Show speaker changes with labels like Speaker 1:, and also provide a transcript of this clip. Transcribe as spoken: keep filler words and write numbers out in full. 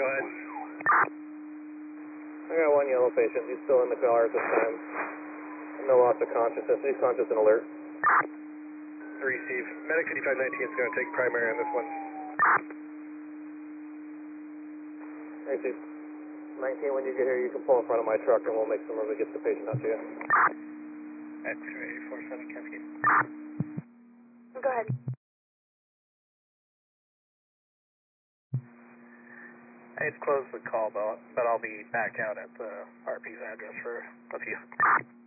Speaker 1: go ahead.
Speaker 2: I got one yellow patient. He's still in the car at this time. No loss of consciousness. He's conscious and alert.
Speaker 1: Three, Steve. Medic fifty-five nineteen is going to take primary on this one.
Speaker 2: Hey, Steve. nineteen, when you get here, you can pull in front of my truck and we'll make some room to get the patient out to you.
Speaker 1: X-ray four seven Cascade.
Speaker 3: Go ahead.
Speaker 1: I had closed the call, but but I'll be back out at the R P's address for a few.